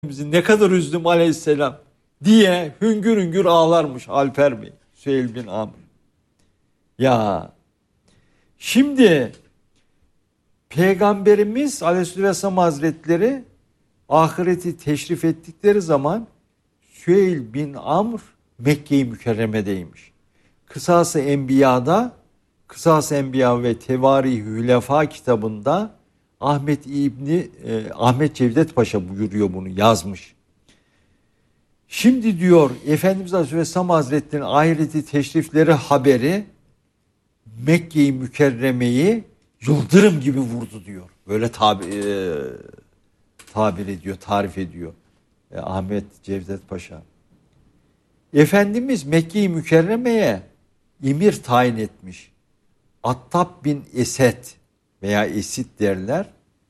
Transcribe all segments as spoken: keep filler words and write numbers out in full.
ne kadar üzdüm aleyhisselam diye hüngür hüngür ağlarmış Alper Bey, Süheyl bin Amr. Ya şimdi Peygamberimiz Aleyhisselam Hazretleri ahireti teşrif ettikleri zaman Süheyl bin Amr Mekke-i Mükerreme'deymiş. Kısas-ı Enbiya'da, Kısas-ı Enbiya ve Tevarih-i Hülefa kitabında Ahmet İbni e, Ahmet Cevdet Paşa buyuruyor, bunu yazmış. Şimdi diyor Efendimiz Aleyhisselam Hazretleri'nin ahireti teşrifleri haberi Mekke-i Mükerreme'yi yıldırım gibi vurdu diyor. Böyle tabi, e, tabir ediyor, tarif ediyor e, Ahmet Cevdet Paşa. Efendimiz Mekke-i Mükerreme'ye emir tayin etmiş. Attab bin Esed veya Esid derler.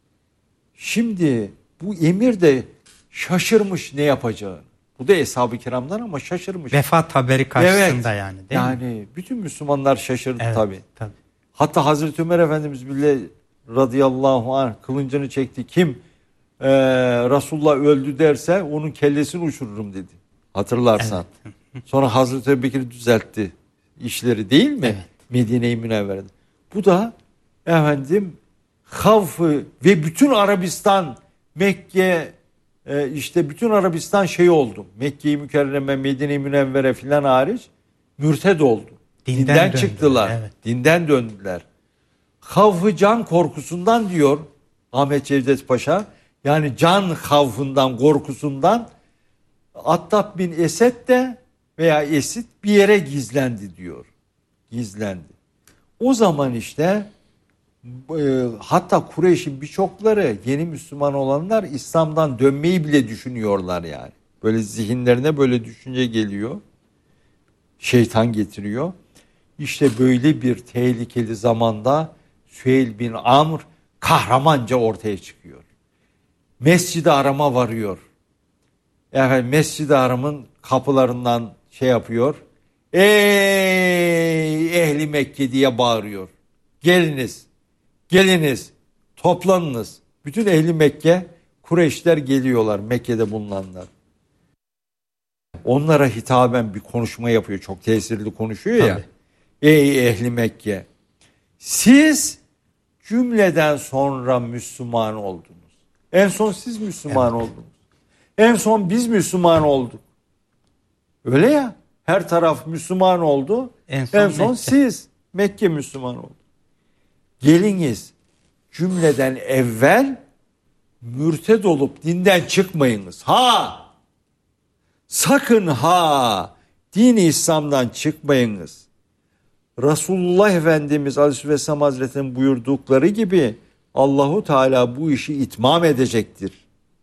Şimdi bu emir de şaşırmış ne yapacağını. Bu da Eshab-ı Kiram'dan ama şaşırmış. Vefat haberi karşısında evet, yani değil yani mi? bütün Müslümanlar şaşırdı evet, tabii. tabii. Hatta Hazreti Ömer Efendimiz bile radıyallahu anh kılıncını çekti. Kim e, Resulullah öldü derse onun kellesini uçururum dedi. Hatırlarsan. Evet. Sonra Hazreti Ebubekir düzeltti işleri değil mi? Evet. Medine-i Münevvere'de. Bu da efendim havfı ve bütün Arabistan, Mekke, e, işte bütün Arabistan şey oldu. Mekke-i Mükerreme, Medine-i Münevvere filan hariç mürted oldu. Dinden, Dinden çıktılar. Evet. Dinden döndüler. Havfı can korkusundan diyor Ahmet Cevdet Paşa. Yani can havfından, korkusundan Attab bin Esed de veya Esid bir yere gizlendi diyor. Gizlendi. O zaman işte e, hatta Kureyş'in birçokları, yeni Müslüman olanlar İslam'dan dönmeyi bile düşünüyorlar yani. Böyle zihinlerine böyle düşünce geliyor. Şeytan getiriyor. İşte böyle bir tehlikeli zamanda Süheyl bin Amr kahramanca ortaya çıkıyor. Mescid-i Haram'a varıyor. Yani Mescid-i Haram'ın kapılarından şey yapıyor. Ey ehli Mekke diye bağırıyor. Geliniz, geliniz, toplanınız. Bütün ehli Mekke, Kureyşler geliyorlar, Mekke'de bulunanlar. Onlara hitaben bir konuşma yapıyor. Çok tesirli konuşuyor ya. Tabii. Ey ehli Mekke, siz cümleden sonra Müslüman oldunuz. En son siz Müslüman evet. oldunuz. En son biz Müslüman olduk. Öyle ya. Her taraf Müslüman oldu. En son, en son siz Mekke Müslüman oldu. Geliniz cümleden evvel mürted olup dinden çıkmayınız. Ha! Sakın ha! Din-i İslam'dan çıkmayınız. Resulullah Efendimiz Aleyhisselam Hazretleri'nin buyurdukları gibi Allahu Teala bu işi itmam edecektir.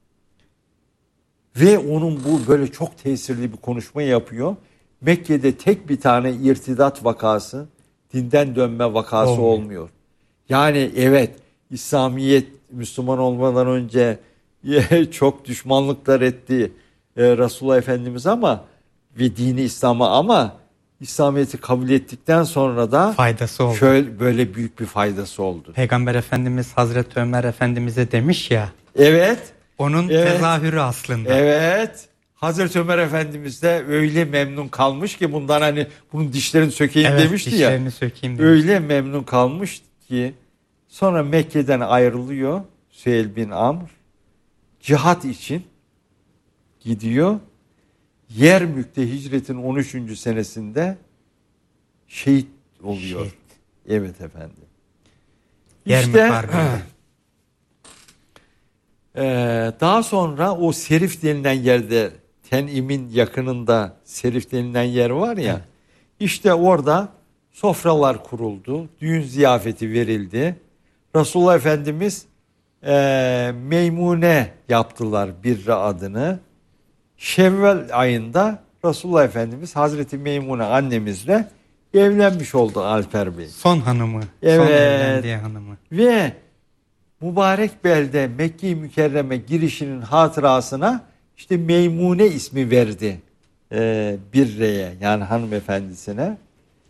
Ve onun bu böyle çok tesirli bir konuşma yapıyor. Mekke'de tek bir tane irtidat vakası, dinden dönme vakası olmuyor. olmuyor. Yani evet, İslamiyet Müslüman olmadan önce çok düşmanlıklar etti Resulullah Efendimiz ama ve dini İslam'a, ama İslamiyet'i kabul ettikten sonra da faydası oldu. Şöyle böyle büyük bir faydası oldu. Peygamber Efendimiz Hazreti Ömer Efendimiz'e demiş ya. Evet. Onun evet, tezahürü aslında. Evet. Hazreti Ömer Efendimiz de öyle memnun kalmış ki bundan, hani bunun dişlerini sökeyim evet, demişti ya. Dişlerini sökeyim demişti. Öyle memnun kalmış ki sonra Mekke'den ayrılıyor Süheyl bin Amr. Cihat için gidiyor. Yermük'te hicretin on üçüncü senesinde şehit oluyor. Şehit. Evet efendim. Yermük işte e, daha sonra o Serif denilen yerde, Tenim'in yakınında Serif denilen yer var ya. Evet. İşte orada sofralar kuruldu. Düğün ziyafeti verildi. Resulullah Efendimiz e, Meymune yaptılar Birre adını. Şevval ayında Resulullah Efendimiz Hazreti Meymune annemizle evlenmiş oldu Alper Bey. Son hanımı. Evet. Son evlendiği hanımı. Ve mübarek belde Mekke-i Mükerreme girişinin hatırasına işte Meymune ismi verdi e, Birre'ye, yani hanımefendisine.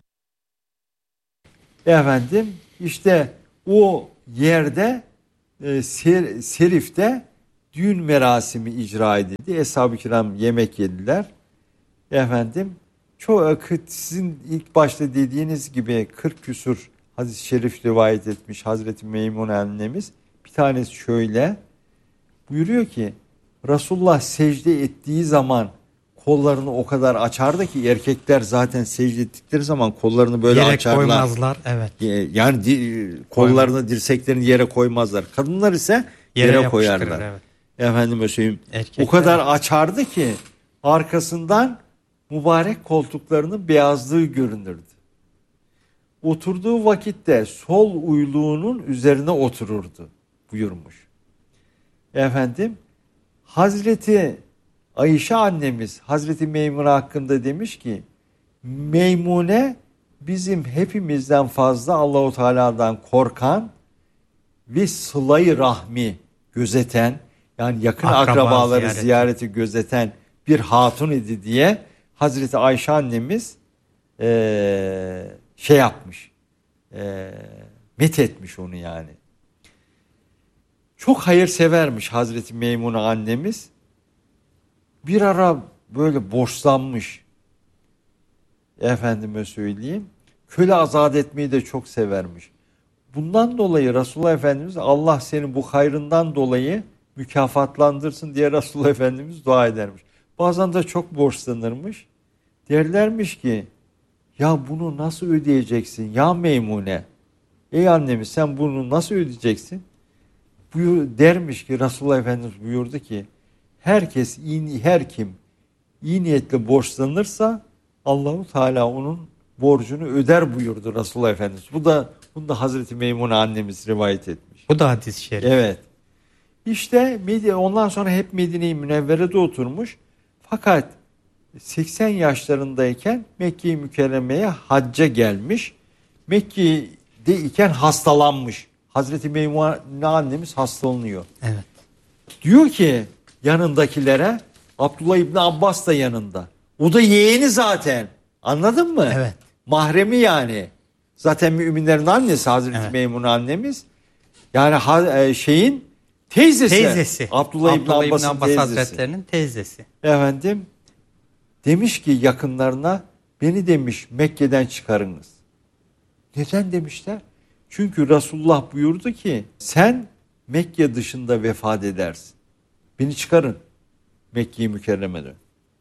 Efendim işte o yerde e, Ser, Serif'te düğün merasimi icra edildi. Eshab-ı kiram yemek yediler. Efendim çok sizin ilk başta dediğiniz gibi kırk küsur hadis-i şerif rivayet etmiş Hazreti Meymune annemiz. Bir tanesi şöyle buyuruyor ki Resulullah secde ettiği zaman kollarını o kadar açardı ki erkekler zaten secde ettikleri zaman kollarını böyle yere açarlar. Yere koymazlar. Evet. Yani di, kollarını dirseklerini yere koymazlar. Kadınlar ise yere, yere koyarlar. Evet. Efendime söyleyeyim. Erkekler. O kadar açardı ki arkasından mübarek koltuklarının beyazlığı görünürdü. Oturduğu vakitte sol uyluğunun üzerine otururdu buyurmuş. Efendim Hazreti Ayşe annemiz Hazreti Meymune hakkında demiş ki Meymune bizim hepimizden fazla Allahu Teala'dan korkan ve sıla-i rahmi gözeten yani yakın Akraba akrabaları ziyareti. ziyareti gözeten bir hatun idi diye Hazreti Ayşe annemiz ee, şey yapmış ee, methetmiş onu yani. Çok hayırsevermiş Hazreti Meymune annemiz. Bir ara böyle borçlanmış. Efendime söyleyeyim. Köle azat etmeyi de çok severmiş. Bundan dolayı Resulullah Efendimiz Allah senin bu hayrından dolayı mükafatlandırsın diye Resulullah Efendimiz dua edermiş. Bazen de çok borçlanırmış. Derlermiş ki ya bunu nasıl ödeyeceksin ya Meymune? Ey annemiz sen bunu nasıl ödeyeceksin? Buyur, dermiş ki Resulullah Efendimiz buyurdu ki herkes iyi, her kim iyi niyetle borçlanırsa Allahu Teala onun borcunu öder buyurdu Resulullah Efendimiz. Bu da bunu da Hazreti Meymune annemiz rivayet etmiş. Bu da hadis-i şerif. Evet. İşte ondan sonra hep Medine-i Münevvere'de oturmuş. Fakat seksen yaşlarındayken Mekke-i Mükerreme'ye hacca gelmiş. Mekke'de iken hastalanmış. Hazreti Meymune annemiz hastalanıyor. Evet. Diyor ki yanındakilere Abdullah İbni Abbas da yanında. O da yeğeni zaten. Anladın mı? Evet. Mahremi yani. Zaten müminlerin annesi Hazreti evet. Meymune annemiz. Yani şeyin teyzesi. Teyzesi. Abdullah, Abdullah İbni Abbas'ın Abbas teyzesi. Hazretlerinin teyzesi. Efendim demiş ki yakınlarına beni demiş Mekke'den çıkarınız. Neden demişler? Çünkü Resulullah buyurdu ki sen Mekke dışında vefat edersin. Beni çıkarın Mekke-i Mükerreme'den.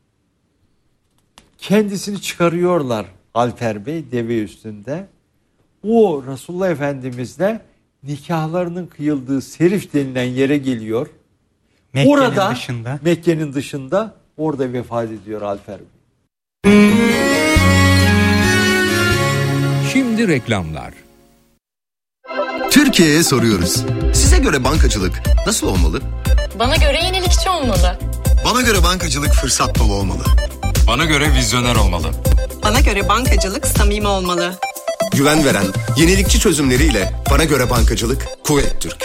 Kendisini çıkarıyorlar Alper Bey deve üstünde. O Resulullah Efendimizle nikahlarının kıyıldığı Serif denilen yere geliyor. Mekke'nin orada dışında. Mekke'nin dışında orada vefat ediyor Alper Bey. Şimdi reklamlar. Türkiye'ye soruyoruz. Size göre bankacılık nasıl olmalı? Bana göre yenilikçi olmalı. Bana göre bankacılık fırsat dolu olmalı. Bana göre vizyoner olmalı. Bana göre bankacılık samimi olmalı. Güven veren, yenilikçi çözümleriyle bana göre bankacılık Kuvvet Türk.